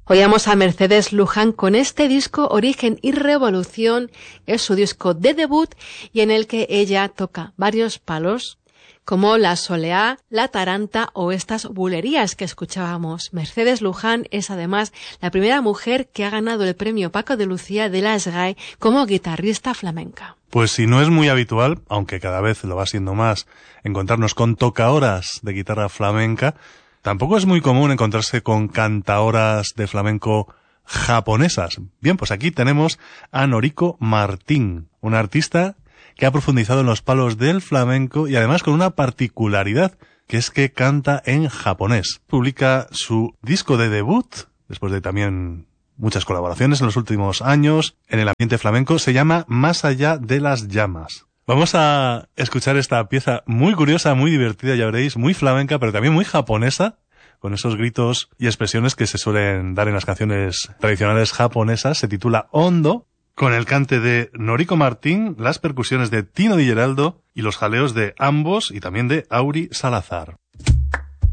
Oíamos a Mercedes Luján con este disco Origen y Revolución, es su disco de debut y en el que ella toca varios palos, como la soleá, la taranta o estas bulerías que escuchábamos. Mercedes Luján es además la primera mujer que ha ganado el premio Paco de Lucía de la SGAE como guitarrista flamenca. Pues si no es muy habitual, aunque cada vez lo va siendo más, encontrarnos con tocahoras de guitarra flamenca, tampoco es muy común encontrarse con cantaoras de flamenco japonesas. Bien, pues aquí tenemos a Noriko Martín, una artista que ha profundizado en los palos del flamenco y además con una particularidad, que es que canta en japonés. Publica su disco de debut, después de también muchas colaboraciones en los últimos años en el ambiente flamenco, se llama Más allá de las llamas. Vamos a escuchar esta pieza muy curiosa, muy divertida, ya veréis, muy flamenca, pero también muy japonesa, con esos gritos y expresiones que se suelen dar en las canciones tradicionales japonesas. Se titula Hondo, con el cante de Noriko Martín, las percusiones de Tino Di Geraldo y los jaleos de ambos y también de Auri Salazar.